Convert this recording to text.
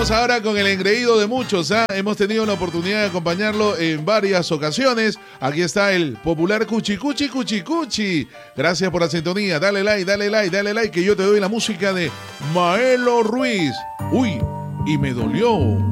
Vamos ahora con el engreído de muchos, ¿ah? Hemos tenido la oportunidad de acompañarlo en varias ocasiones. Aquí está el popular Cuchi, Cuchi, Cuchi, Cuchi. Gracias por la sintonía. Dale like, dale like, dale like, que yo te doy la música de Maelo Ruiz. Uy, y me dolió.